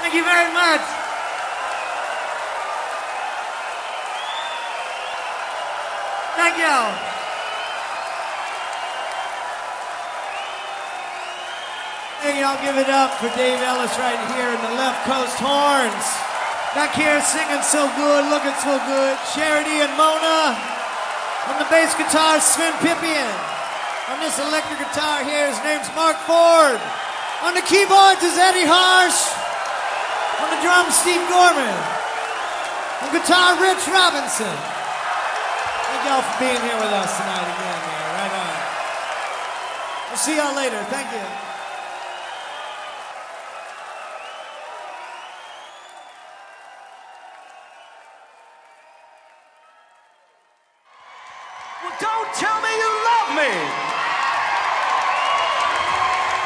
Thank you very much. Thank y'all. Hey, y'all give it up for Dave Ellis right here in the Left Coast Horns. Back here singing so good, looking so good. Charity and Mona. On the bass guitar, Sven Pippian. On this electric guitar here, his name's Mark Ford. On the keyboards is Eddie Harsh. On the drums, Steve Gorman. On guitar, Rich Robinson. Thank y'all for being here with us tonight again, man. Right on. We'll see y'all later. Thank you. Well, don't tell me you love me.